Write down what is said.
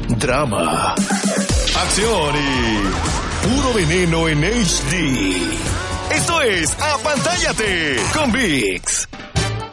drama, acción y puro veneno en HD. Esto es Apantállate con VIX.